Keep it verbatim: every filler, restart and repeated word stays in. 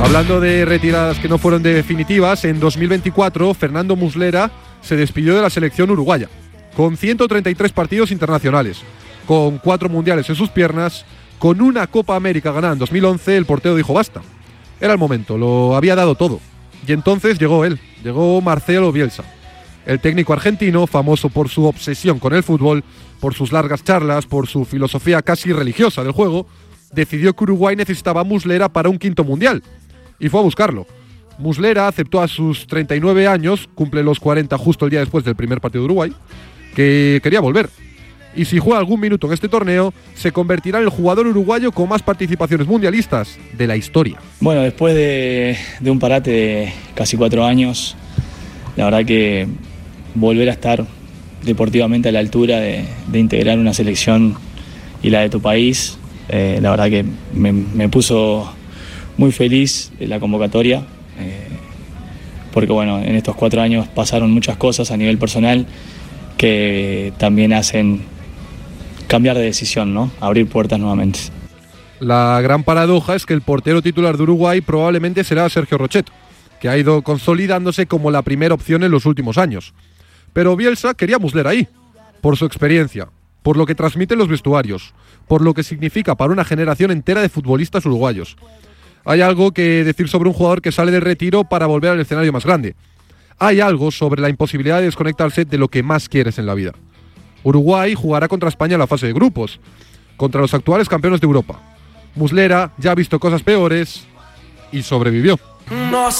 Hablando de retiradas que no fueron definitivas, en dos mil veinticuatro Fernando Muslera se despidió de la selección uruguaya, con ciento treinta y tres partidos internacionales, con cuatro mundiales en sus piernas, con una Copa América ganada en dos mil once. El portero dijo basta. Era el momento, lo había dado todo. Y entonces llegó él, llegó Marcelo Bielsa, el técnico argentino, famoso por su obsesión con el fútbol, por sus largas charlas, por su filosofía casi religiosa del juego. Decidió que Uruguay necesitaba a Muslera para un quinto mundial, y fue a buscarlo. Muslera aceptó a sus treinta y nueve años, cumple los cuarenta justo el día después del primer partido de Uruguay, que quería volver. Y si juega algún minuto en este torneo, se convertirá en el jugador uruguayo con más participaciones mundialistas de la historia. Bueno, después de, de un parate de casi cuatro años, la verdad que volver a estar deportivamente a la altura de, de integrar una selección y la de tu país, eh, la verdad que me, me puso muy feliz la convocatoria, eh, porque bueno, en estos cuatro años pasaron muchas cosas a nivel personal que también hacen cambiar de decisión, ¿no? Abrir puertas nuevamente. La gran paradoja es que el portero titular de Uruguay probablemente será Sergio Rochetto, que ha ido consolidándose como la primera opción en los últimos años. Pero Bielsa quería a Muslera ahí, por su experiencia, por lo que transmite en los vestuarios, por lo que significa para una generación entera de futbolistas uruguayos. Hay algo que decir sobre un jugador que sale del retiro para volver al escenario más grande. Hay algo sobre la imposibilidad de desconectarse de lo que más quieres en la vida. Uruguay jugará contra España en la fase de grupos, contra los actuales campeones de Europa. Muslera ya ha visto cosas peores y sobrevivió. No